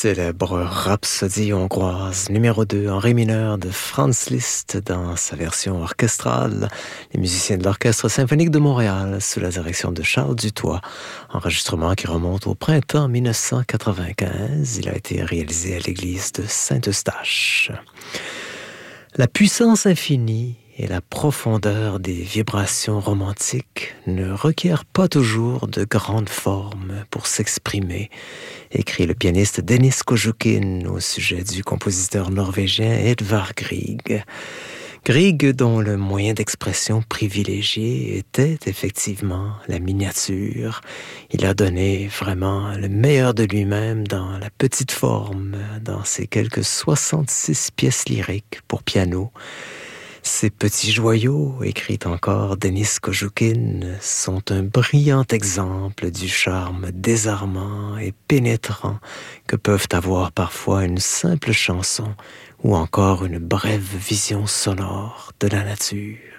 Célèbre rhapsodie hongroise numéro 2 en ré mineur de Franz Liszt dans sa version orchestrale. Les musiciens de l'Orchestre symphonique de Montréal sous la direction de Charles Dutoit. Enregistrement qui remonte au printemps 1995. Il a été réalisé à l'église de Saint-Eustache. La puissance infinie et la profondeur des vibrations romantiques ne requièrent pas toujours de grandes formes pour s'exprimer, écrit le pianiste Denis Kojoukin au sujet du compositeur norvégien Edvard Grieg. Grieg, dont le moyen d'expression privilégié était effectivement la miniature. Il a donné vraiment le meilleur de lui-même dans la petite forme, dans ses quelques 66 pièces lyriques pour piano. Ces petits joyaux, écrit encore Denis Kojoukin, sont un brillant exemple du charme désarmant et pénétrant que peuvent avoir parfois une simple chanson ou encore une brève vision sonore de la nature.